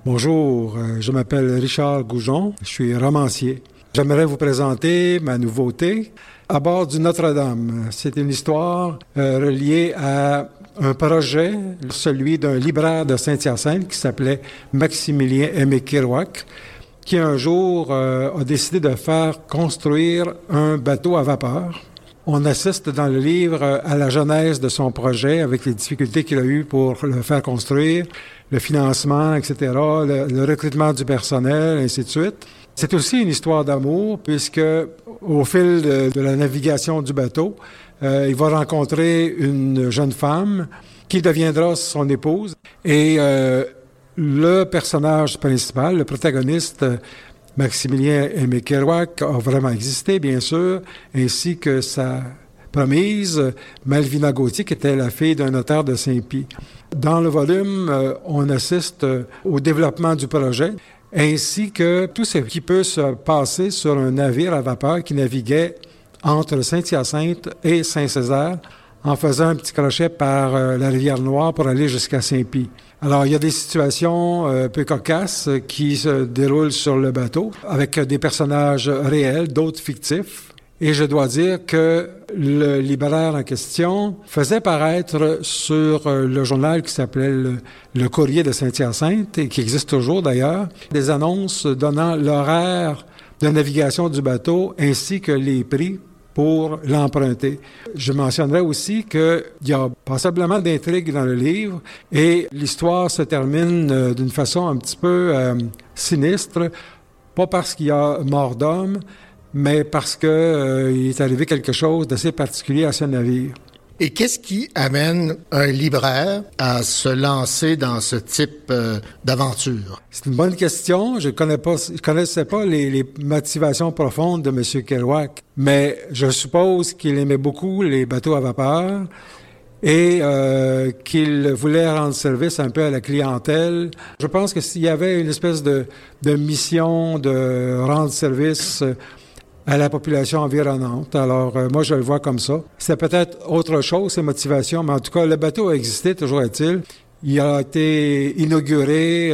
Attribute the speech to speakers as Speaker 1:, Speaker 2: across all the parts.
Speaker 1: Bonjour, je m'appelle Richard Goujon, je suis romancier. J'aimerais vous présenter ma nouveauté, À bord du Notre-Dame. C'est une histoire reliée à un projet, celui d'un libraire de Saint-Hyacinthe qui s'appelait Maximilien Aimé Kerouac, qui un jour a décidé de faire construire un bateau à vapeur. On assiste dans le livre à la genèse de son projet avec les difficultés qu'il a eues pour le faire construire, le financement, etc., le recrutement du personnel, ainsi de suite. C'est aussi une histoire d'amour puisque au fil de la navigation du bateau, il va rencontrer une jeune femme qui deviendra son épouse. Et le personnage principal, le protagoniste, Maximilien Aimé Kerouac, a vraiment existé, bien sûr, ainsi que sa promise, Malvina Gauthier, qui était la fille d'un notaire de Saint-Pie. Dans le volume, on assiste au développement du projet, ainsi que tout ce qui peut se passer sur un navire à vapeur qui naviguait entre Saint-Hyacinthe et Saint-Césaire, en faisant un petit crochet par la rivière Noire pour aller jusqu'à Saint-Pie. Alors, il y a des situations un peu cocasses qui se déroulent sur le bateau, avec des personnages réels, d'autres fictifs. Et je dois dire que le libraire en question faisait paraître sur le journal qui s'appelait le Courrier de Saint-Hyacinthe, et qui existe toujours d'ailleurs, des annonces donnant l'horaire de navigation du bateau ainsi que les prix pour l'emprunter. Je mentionnerai aussi qu'il y a passablement d'intrigues dans le livre et l'histoire se termine d'une façon un petit peu sinistre, pas parce qu'il y a mort d'homme, mais parce qu'il est arrivé quelque chose d'assez particulier à ce navire.
Speaker 2: Et qu'est-ce qui amène un libraire à se lancer dans ce type d'aventure?
Speaker 1: C'est une bonne question. Je connaissais pas les motivations profondes de M. Kerouac, mais je suppose qu'il aimait beaucoup les bateaux à vapeur et qu'il voulait rendre service un peu à la clientèle. Je pense que s'il y avait une espèce de mission de rendre service à la population environnante. Alors, moi, je le vois comme ça. C'est peut-être autre chose, ces motivations, mais en tout cas, le bateau a existé, toujours est-il. Il a été inauguré,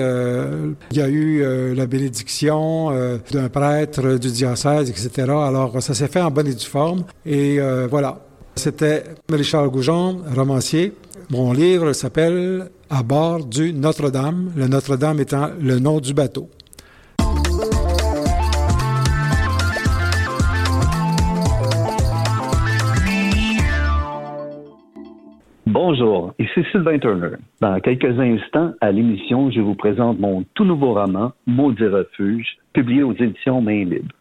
Speaker 1: il y a eu la bénédiction d'un prêtre du diocèse, etc. Alors, ça s'est fait en bonne et due forme. Et voilà, c'était Richard Goujon, romancier. Mon livre s'appelle « À bord du Notre-Dame », le Notre-Dame étant le nom du bateau.
Speaker 3: Bonjour, ici Sylvain Turner. Dans quelques instants, à l'émission, je vous présente mon tout nouveau roman, Maudit refuge, publié aux éditions Main Libre.